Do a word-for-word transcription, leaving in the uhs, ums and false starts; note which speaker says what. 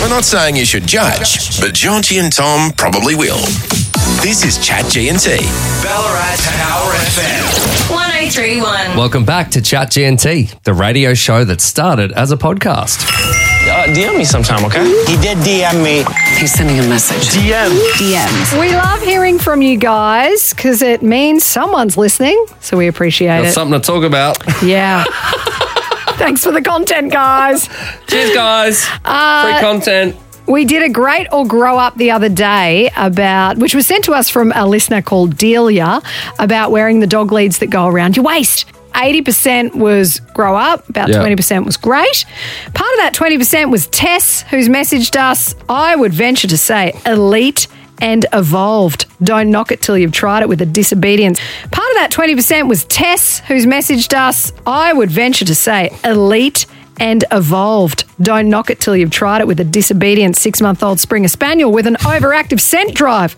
Speaker 1: We're not saying you should judge, but Georgie and Tom probably will. This is Chat G and T.
Speaker 2: Ballarat Power F M.
Speaker 3: one oh three point one.
Speaker 4: Welcome back to Chat G and T, the radio show that started as a podcast.
Speaker 5: Uh, D M me sometime, okay?
Speaker 6: He did D M me.
Speaker 7: He's sending a message.
Speaker 5: D M.
Speaker 7: D Ms.
Speaker 8: We love hearing from you guys because it means someone's listening, so we appreciate
Speaker 4: Got
Speaker 8: it.
Speaker 4: something to talk about.
Speaker 8: Yeah. Thanks for the content, guys.
Speaker 4: Cheers, guys.
Speaker 8: Uh,
Speaker 4: Free content.
Speaker 8: We did a great or grow up the other day about, which was sent to us from a listener called Delia, about wearing the dog leads that go around your waist. eighty percent was grow up, about
Speaker 4: Yeah.
Speaker 8: twenty percent was great. Part of that twenty percent was Tess, who's messaged us, I would venture to say, elite and evolved. Don't knock it till you've tried it with a disobedience. Part of that twenty percent was Tess, who's messaged us, I would venture to say, elite and evolved. Don't knock it till you've tried it with a disobedient six-month-old Springer Spaniel with an overactive scent drive.